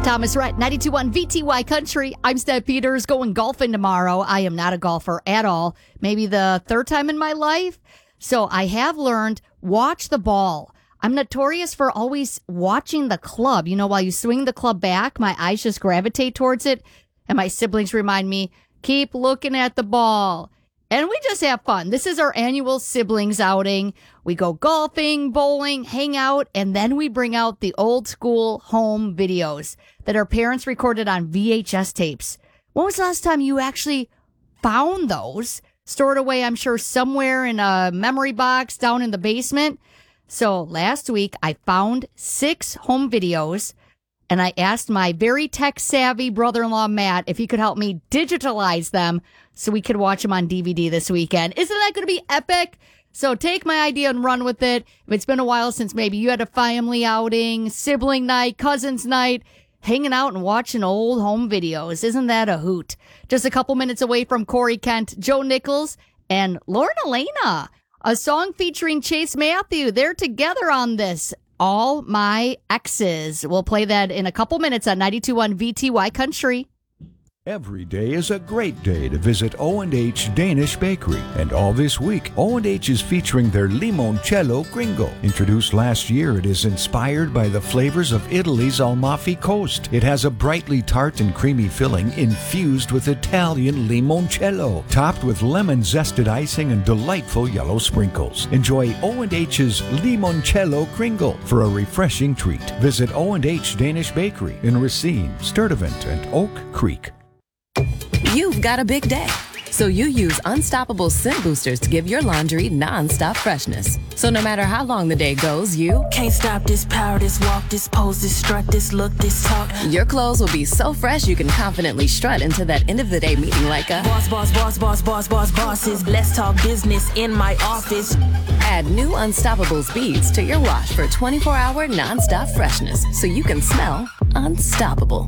Thomas Rhett, 92.1 VTY Country. I'm Steph Peters, going golfing tomorrow. I am not a golfer at all. Maybe the third time in my life. So I have learned, watch the ball. I'm notorious for always watching the club. You know, while you swing the club back, my eyes just gravitate towards it. And my siblings remind me, keep looking at the ball. And we just have fun. This is our annual siblings outing. We go golfing, bowling, hang out, and then we bring out the old school home videos that our parents recorded on VHS tapes. When was the last time you actually found those? Stored away, I'm sure, somewhere in a memory box down in the basement. So last week, I found 6 home videos, and I asked my very tech-savvy brother-in-law, Matt, if he could help me digitalize them so we could watch them on DVD this weekend. Isn't that going to be epic? So take my idea and run with it. If it's been a while since maybe you had a family outing, sibling night, cousins night, hanging out and watching old home videos. Isn't that a hoot? Just a couple minutes away from Corey Kent, Joe Nichols, and Lauren Elena. A song featuring Chase Matthew. They're together on this. All My Exes. We'll play that in a couple minutes on 92.1 VTY Country. Every day is a great day to visit O&H Danish Bakery. And all this week, O&H is featuring their Limoncello Gringo. Introduced last year, it is inspired by the flavors of Italy's Amalfi Coast. It has a brightly tart and creamy filling infused with Italian limoncello, topped with lemon zested icing and delightful yellow sprinkles. Enjoy O&H's Limoncello Gringo for a refreshing treat. Visit O&H Danish Bakery in Racine, Sturtevant, and Oak Creek. You've got a big day, so you use Unstoppable Scent Boosters to give your laundry non-stop freshness. So no matter how long the day goes, you can't stop this power, this walk, this pose, this strut, this look, this talk. Your clothes will be so fresh you can confidently strut into that end of the day meeting like a bosses. Let's talk business in my office. Add new Unstoppable beads to your wash for 24-hour non-stop freshness so you can smell unstoppable.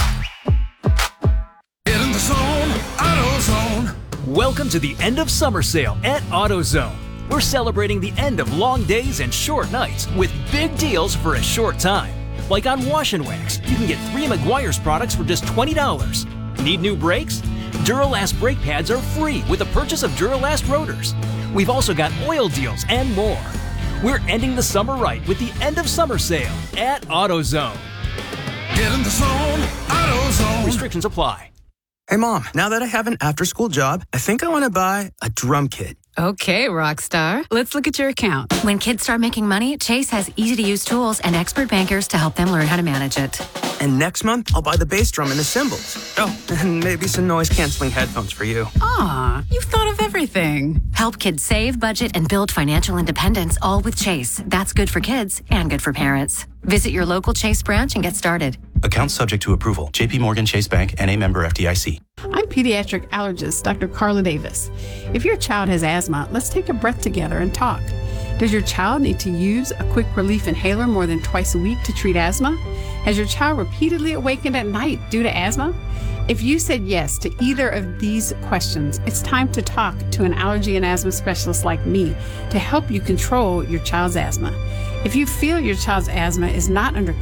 Welcome to the end of summer sale at AutoZone. We're celebrating the end of long days and short nights with big deals for a short time. Like on Wash and Wax, you can get 3 Meguiar's products for just $20. Need new brakes? Duralast brake pads are free with the purchase of Duralast rotors. We've also got oil deals and more. We're ending the summer right with the end of summer sale at AutoZone. Get in the zone, AutoZone. Restrictions apply. Hey, Mom, now that I have an after-school job, I think I want to buy a drum kit. Okay, Rockstar. Let's look at your account. When kids start making money, Chase has easy-to-use tools and expert bankers to help them learn how to manage it. And next month, I'll buy the bass drum and the cymbals. Oh, and maybe some noise-canceling headphones for you. Aw, you've thought of everything. Help kids save, budget, and build financial independence, all with Chase. That's good for kids and good for parents. Visit your local Chase branch and get started. Account subject to approval. J.P. Morgan Chase Bank, N.A. member FDIC. I'm pediatric allergist Dr. Carla Davis. If your child has asthma, let's take a breath together and talk. Does your child need to use a quick relief inhaler more than twice a week to treat asthma? Has your child repeatedly awakened at night due to asthma? If you said yes to either of these questions, it's time to talk to an allergy and asthma specialist like me to help you control your child's asthma. If you feel your child's asthma is not under